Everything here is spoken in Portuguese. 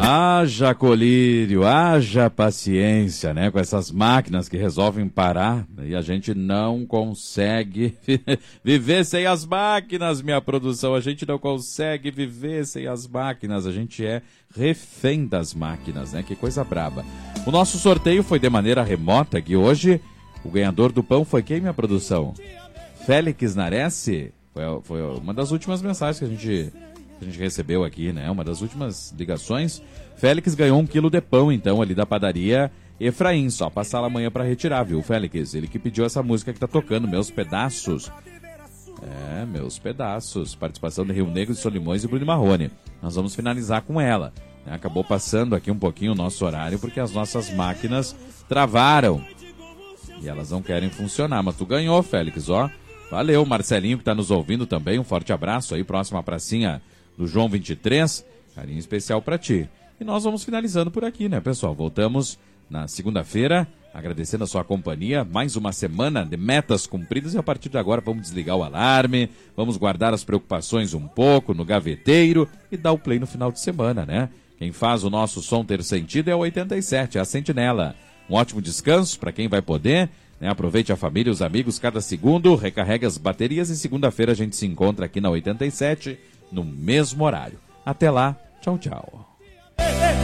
Haja colírio, haja paciência, né? Com essas máquinas que resolvem parar e a gente não consegue viver sem as máquinas, minha produção. A gente não consegue viver sem as máquinas. A gente é refém das máquinas, né? Que coisa braba. O nosso sorteio foi de maneira remota, que hoje o ganhador do pão foi quem, minha produção? Félix Nares? Foi uma das últimas mensagens que a gente recebeu aqui, né? Uma das últimas ligações. Félix ganhou 1 quilo de pão, então, ali da padaria Efraim. Só passar lá amanhã pra retirar, viu, Félix? Ele que pediu essa música que tá tocando, Meus Pedaços. Meus Pedaços. Participação de Rio Negro, de Solimões e Bruno Marrone. Nós vamos finalizar com ela. Acabou passando aqui um pouquinho o nosso horário, porque as nossas máquinas travaram. E elas não querem funcionar. Mas tu ganhou, Félix, ó. Valeu, Marcelinho, que tá nos ouvindo também. Um forte abraço aí, próxima pracinha do João 23, carinho especial para ti. E nós vamos finalizando por aqui, né, pessoal? Voltamos na segunda-feira, agradecendo a sua companhia, mais uma semana de metas cumpridas e a partir de agora vamos desligar o alarme, vamos guardar as preocupações um pouco no gaveteiro e dar o play no final de semana, né? Quem faz o nosso som ter sentido é o 87, é a Sentinela. Um ótimo descanso para quem vai poder, né? Aproveite a família e os amigos cada segundo, recarregue as baterias e segunda-feira a gente se encontra aqui na 87, no mesmo horário. Até lá, tchau, tchau.